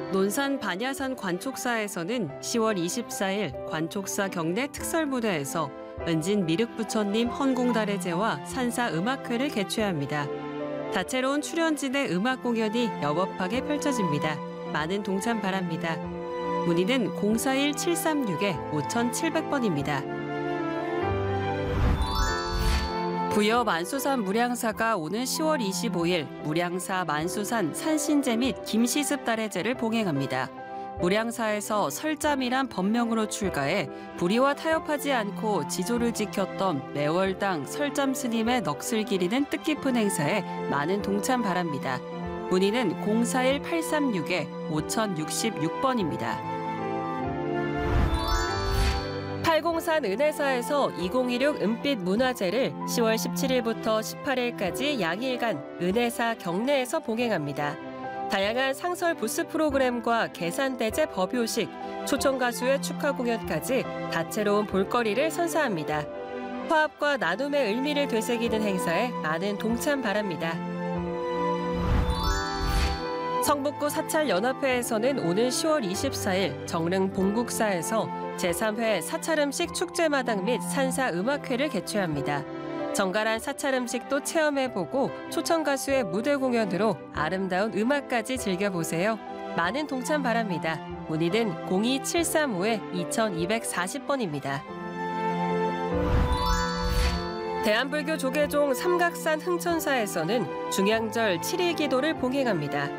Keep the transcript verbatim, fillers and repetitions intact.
논산 반야산 관촉사에서는 시월 이십사일 관촉사 경내 특설무대에서 은진 미륵부처님 헌공달해제와 산사 음악회를 개최합니다. 다채로운 출연진의 음악 공연이 여법하게 펼쳐집니다. 많은 동참 바랍니다. 문의는 공사일 칠삼육 오칠공 번입니다. 부여 만수산 무량사가 오는 시월 이십오일 무량사 만수산 산신제 및 김시습 달해제를 봉행합니다. 무량사에서 설잠이란 법명으로 출가해 불의와 타협하지 않고 지조를 지켰던 매월당 설잠 스님의 넋을 기리는 뜻깊은 행사에 많은 동참 바랍니다. 문의는 공사일 팔삼육 오천육십육 번입니다. 팔공산 은혜사에서 이천이십육 은빛 문화제를 시월 십칠일부터 십팔일까지 양일간 은혜사 경내에서 봉행합니다. 다양한 상설 부스 프로그램과 계산대제 법요식, 초청 가수의 축하 공연까지 다채로운 볼거리를 선사합니다. 화합과 나눔의 의미를 되새기는 행사에 많은 동참 바랍니다. 성북구 사찰연합회에서는 오는 시월 이십사일 정릉 봉국사에서 제삼회 사찰음식 축제마당 및 산사음악회를 개최합니다. 정갈한 사찰음식도 체험해보고 초청 가수의 무대 공연으로 아름다운 음악까지 즐겨보세요. 많은 동참 바랍니다. 문의는 공이 칠삼오 이천이백사십 번입니다. 대한불교 조계종 삼각산 흥천사에서는 중양절 칠일 기도를 봉행합니다.